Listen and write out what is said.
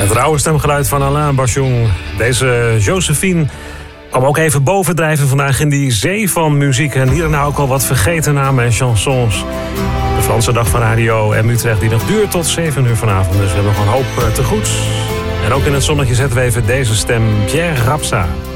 Het rauwe stemgeluid van Alain Bashung. Deze Josephine kwam ook even bovendrijven vandaag in die zee van muziek. En hier nou ook al wat vergeten namen en chansons. De Franse Dag van Radio en Utrecht die nog duurt tot 7 uur vanavond. Dus we hebben nog een hoop te goed. En ook in het zonnetje zetten we even deze stem, Pierre Rapsa.